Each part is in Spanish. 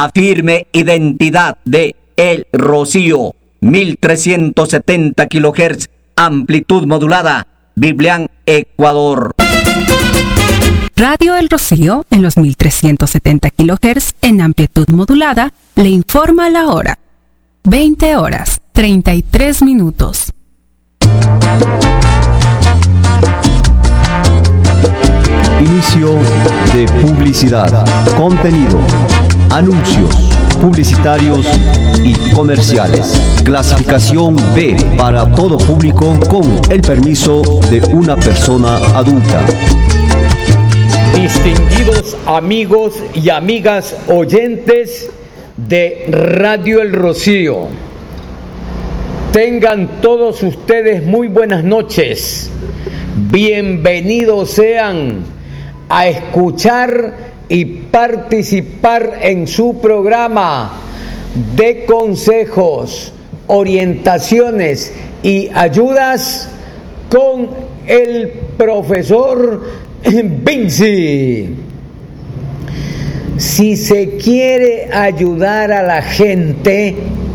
firme identidad de El Rocío, 1370 kHz, amplitud modulada, Biblián, Ecuador. Radio El Rocío, en los 1370 kHz, en amplitud modulada, le informa la hora. 20 horas, 33 minutos. Inicio de publicidad, contenido, anuncios publicitarios y comerciales. Clasificación B para todo público con el permiso de una persona adulta. Distinguidos amigos y amigas oyentes de Radio El Rocío, tengan todos ustedes muy buenas noches. Bienvenidos sean a escuchar y participar en su programa de consejos, orientaciones y ayudas con el profesor Vinci. Si se quiere ayudar a la gente,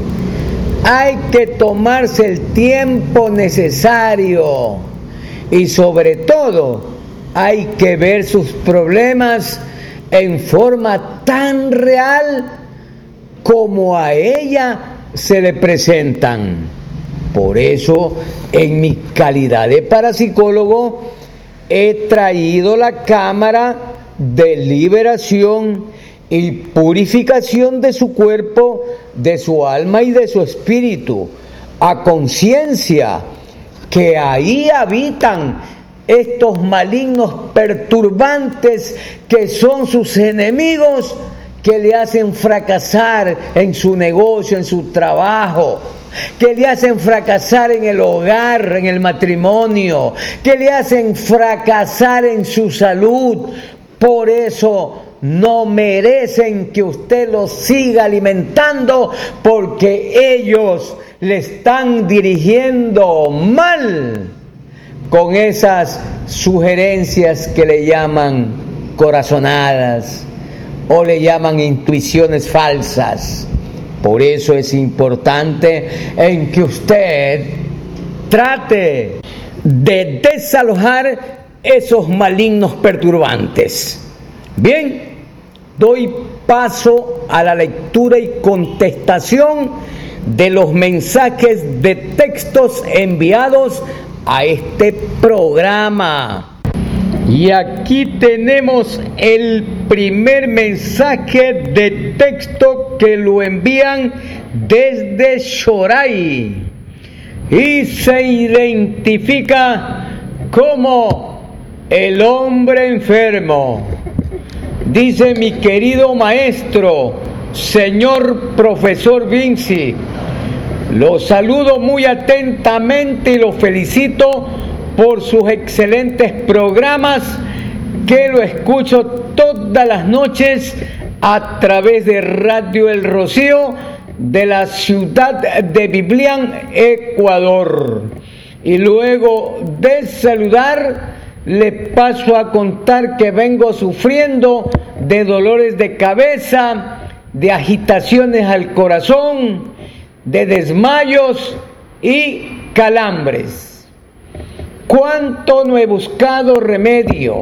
hay que tomarse el tiempo necesario y sobre todo hay que ver sus problemas en forma tan real como a ella se le presentan. Por eso, en mi calidad de parapsicólogo, he traído la cámara de liberación y purificación de su cuerpo, de su alma y de su espíritu, a conciencia que ahí habitan estos malignos perturbantes que son sus enemigos, que le hacen fracasar en su negocio, en su trabajo, que le hacen fracasar en el hogar, en el matrimonio, que le hacen fracasar en su salud. Por eso no merecen que usted los siga alimentando, porque ellos le están dirigiendo mal con esas sugerencias que le llaman corazonadas o le llaman intuiciones falsas. Por eso es importante en que usted trate de desalojar esos malignos perturbantes. Bien, doy paso a la lectura y contestación de los mensajes de textos enviados a este programa. Y aquí tenemos el primer mensaje de texto que lo envían desde Shoray y se identifica como el hombre enfermo. Dice: mi querido maestro, señor profesor Vinci, lo saludo muy atentamente y lo felicito por sus excelentes programas, que lo escucho todas las noches a través de Radio El Rocío de la ciudad de Biblián, Ecuador. Y luego de saludar, le paso a contar que vengo sufriendo de dolores de cabeza, de agitaciones al corazón, de desmayos y calambres. ¿Cuánto no he buscado remedio?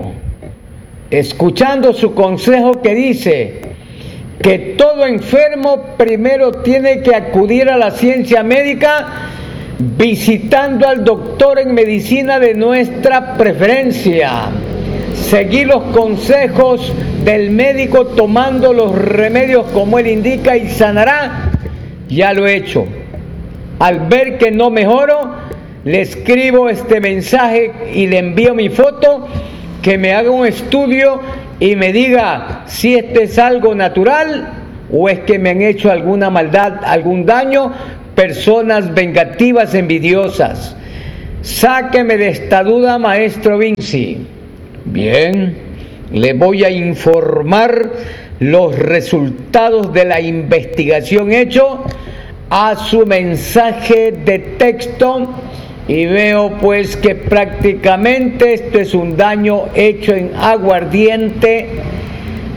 Escuchando su consejo que dice que todo enfermo primero tiene que acudir a la ciencia médica, visitando al doctor en medicina de nuestra preferencia. Seguir los consejos del médico tomando los remedios como él indica y sanará. Ya lo he hecho. Al ver que no mejoro, le escribo este mensaje y le envío mi foto, que me haga un estudio y me diga si esto es algo natural o es que me han hecho alguna maldad, algún daño, personas vengativas, envidiosas. Sáqueme de esta duda, maestro Vinci. Bien, le voy a informar los resultados de la investigación hecho a su mensaje de texto, y veo pues que prácticamente esto es un daño hecho en aguardiente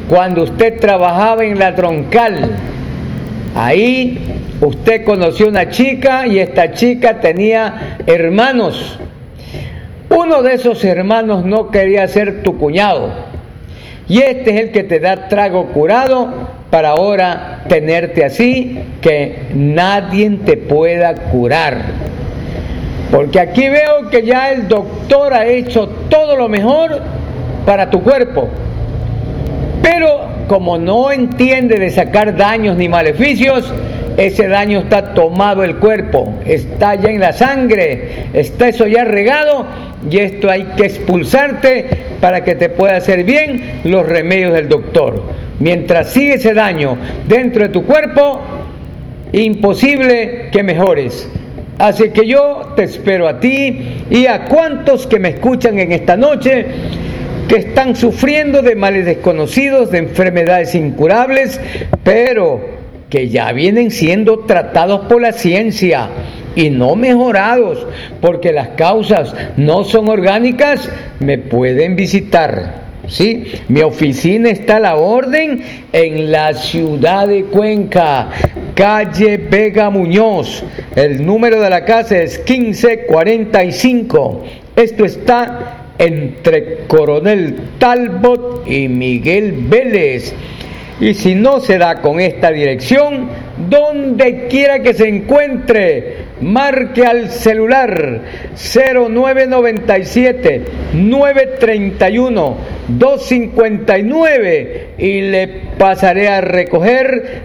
cuando usted trabajaba en la Troncal. Ahí usted conoció una chica y esta chica tenía hermanos. Uno de esos hermanos no quería ser tu cuñado. Y este es el que te da trago curado para ahora tenerte así, que nadie te pueda curar. Porque aquí veo que ya el doctor ha hecho todo lo mejor para tu cuerpo. Pero como no entiende de sacar daños ni maleficios, ese daño está tomado el cuerpo, está ya en la sangre, está eso ya regado, y esto hay que expulsarte para que te pueda hacer bien los remedios del doctor. Mientras sigue ese daño dentro de tu cuerpo, imposible que mejores. Así que yo te espero a ti y a cuantos que me escuchan en esta noche, que están sufriendo de males desconocidos, de enfermedades incurables, pero que ya vienen siendo tratados por la ciencia y no mejorados, porque las causas no son orgánicas. Me pueden visitar, ¿sí? Mi oficina está a la orden en la ciudad de Cuenca, calle Vega Muñoz. El número de la casa es 1545. Esto está entre Coronel Talbot y Miguel Vélez. Y si no se da con esta dirección, donde quiera que se encuentre, marque al celular 0997 931 259 y le pasaré a recoger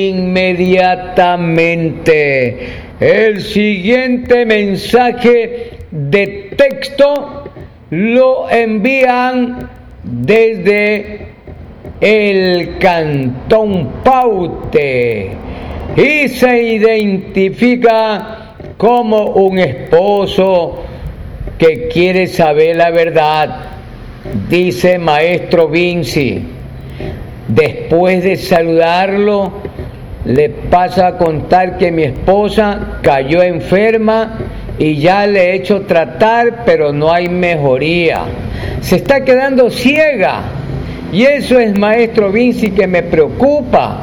inmediatamente. El siguiente mensaje de texto lo envían desde el Cantón Paute y se identifica como un esposo que quiere saber la verdad. Dice: Maestro Vinci, después de saludarlo, le pasa a contar que mi esposa cayó enferma y ya le he hecho tratar, pero no hay mejoría. Se está quedando ciega. Y eso es, Maestro Vinci, que me preocupa.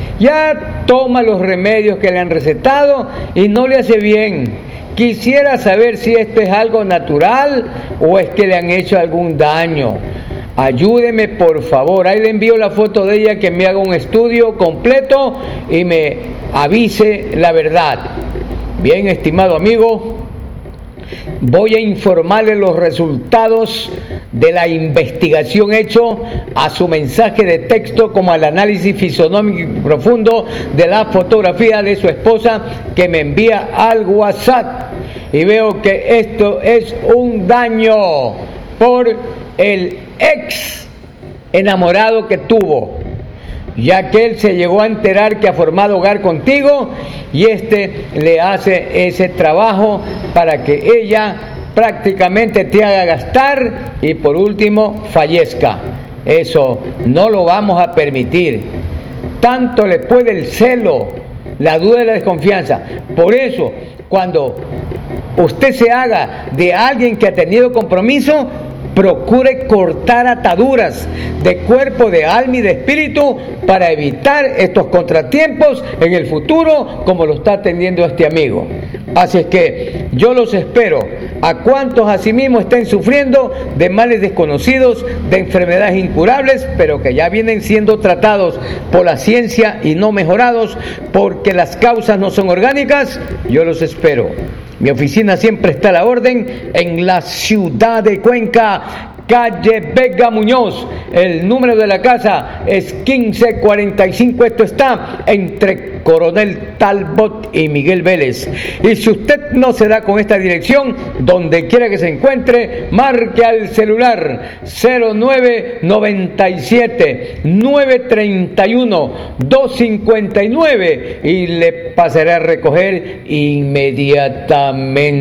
Ya toma los remedios que le han recetado y no le hace bien. Quisiera saber si esto es algo natural o es que le han hecho algún daño. Ayúdeme, por favor. Ahí le envío la foto de ella, que me haga un estudio completo y me avise la verdad. Bien, estimado amigo, voy a informarle los resultados de la investigación hecho a su mensaje de texto, como al análisis fisonómico profundo de la fotografía de su esposa que me envía al WhatsApp. Y veo que esto es un daño por el ex enamorado que tuvo, ya que él se llegó a enterar que ha formado hogar contigo y le hace ese trabajo para que ella prácticamente te haga gastar y por último fallezca. Eso no lo vamos a permitir. Tanto le puede el celo, la duda y la desconfianza. Por eso, cuando usted se haga de alguien que ha tenido compromiso, procure cortar ataduras de cuerpo, de alma y de espíritu para evitar estos contratiempos en el futuro, como lo está atendiendo este amigo. Así es que yo los espero a cuantos asimismo estén sufriendo de males desconocidos, de enfermedades incurables, pero que ya vienen siendo tratados por la ciencia y no mejorados porque las causas no son orgánicas. Yo los espero. Mi oficina siempre está a la orden en la ciudad de Cuenca, calle Vega Muñoz. El número de la casa es 1545. Esto está entre Coronel Talbot y Miguel Vélez. Y si usted no se da con esta dirección, donde quiera que se encuentre, marque al celular 0997 931 259 y le pasaré a recoger inmediatamente.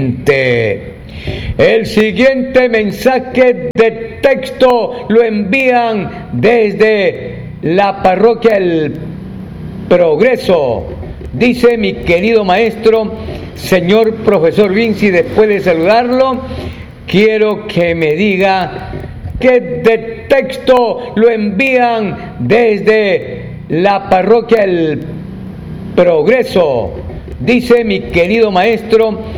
El siguiente mensaje de texto lo envían desde la parroquia El Progreso. Dice: mi querido maestro, señor profesor Vinci, después de saludarlo, quiero que me diga qué texto lo envían desde la parroquia El Progreso. Dice mi querido maestro: